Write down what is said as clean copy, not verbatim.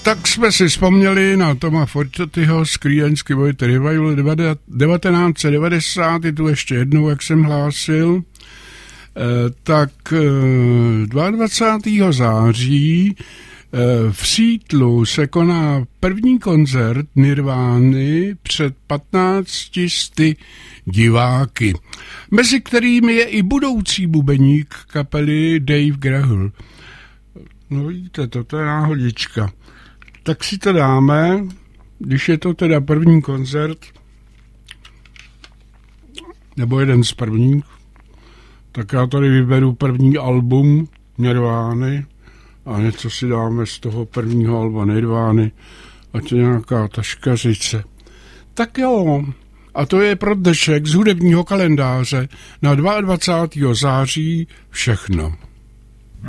Tak jsme si vzpomněli na Toma Fortettiho z Creedence Clearwater Revival 1990, tu ještě jednou, jak jsem hlásil. Tak 22. září v Seattlu se koná první koncert Nirvány před 1500 diváky, mezi kterými je i budoucí bubeník kapely Dave Grohl. No vidíte, to je náhodička. Tak si to dáme, když je to teda první koncert, nebo jeden z prvních, tak já tady vyberu první album Nirvány a něco si dáme z toho prvního alba Nirvány, ať je nějaká taškařice. Tak jo, a to je pro dnešek z hudebního kalendáře na 22. září všechno.